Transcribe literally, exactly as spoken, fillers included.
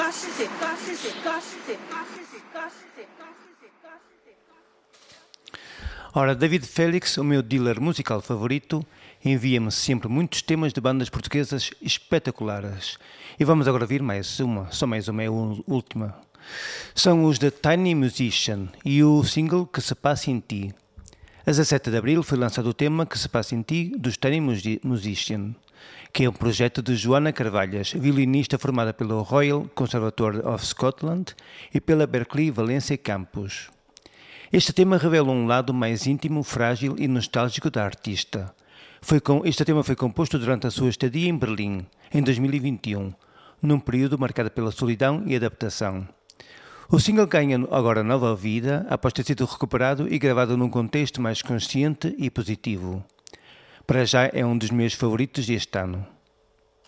Ora, David Félix, o meu dealer musical favorito, envia-me sempre muitos temas de bandas portuguesas espetaculares. E vamos agora ouvir mais uma, só mais uma, é a última. São os The Tiny Musician e o single Que Se Passa em Ti. A dezessete de abril foi lançado o tema Que Se Passa em Ti dos Tiny Musician, que é um projeto de Joana Carvalhas, violinista formada pelo Royal Conservatoire of Scotland e pela Berklee Valencia Campus. Este tema revela um lado mais íntimo, frágil e nostálgico da artista. Foi com, este tema foi composto durante a sua estadia em Berlim, em dois mil e vinte e um, num período marcado pela solidão e adaptação. O single ganha agora nova vida após ter sido recuperado e gravado num contexto mais consciente e positivo. Para já é um dos meus favoritos deste ano.